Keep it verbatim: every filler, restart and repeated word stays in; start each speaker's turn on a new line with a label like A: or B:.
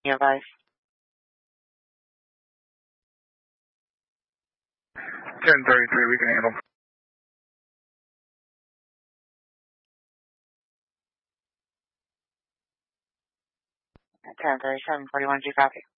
A: Your advice.
B: ten thirty-three, we can handle.
A: ten thirty-seven, forty-one, G copy.